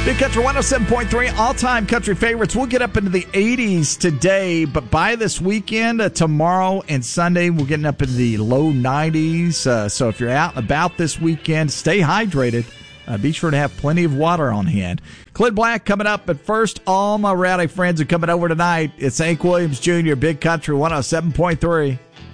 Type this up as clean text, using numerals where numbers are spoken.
Big Country 107.3, all-time country favorites. We'll get up into the 80s today, but by this weekend, tomorrow and Sunday, we're getting up into the low 90s. So if you're out and about this weekend, stay hydrated. Be sure to have plenty of water on hand. Clint Black coming up, but first, all my rowdy friends are coming over tonight. It's Hank Williams Jr., Big Country 107.3.